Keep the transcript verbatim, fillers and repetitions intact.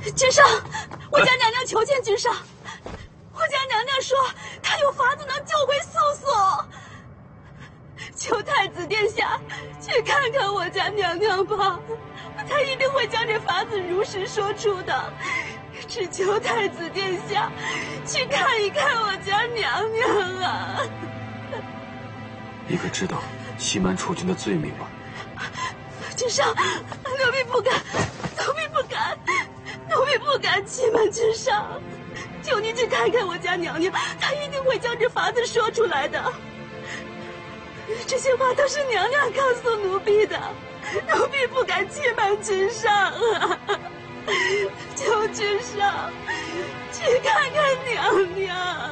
君上，我家娘娘求见君上。我家娘娘说，她有法子能救回素素。求太子殿下去看看我家娘娘吧，她一定会将这法子如实说出的。只求太子殿下去看一看我家娘娘啊！ 你可知道欺瞒储君的罪名吗？ 君上，奴婢不敢，奴婢不敢，奴婢不敢欺瞒君上。求您去看看我家娘娘，她一定会将这法子说出来的。这些话都是娘娘告诉奴婢的，奴婢不敢欺瞒君上啊！求君上去看看娘娘。